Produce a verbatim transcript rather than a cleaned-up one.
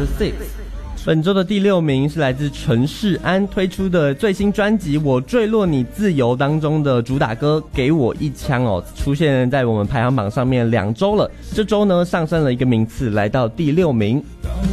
Number Six。本周的第六名是来自陈世安推出的最新专辑《我坠落你自由》当中的主打歌《给我一枪》哦，出现在我们排行榜上面两周了，这周呢上升了一个名次，来到第六名。 当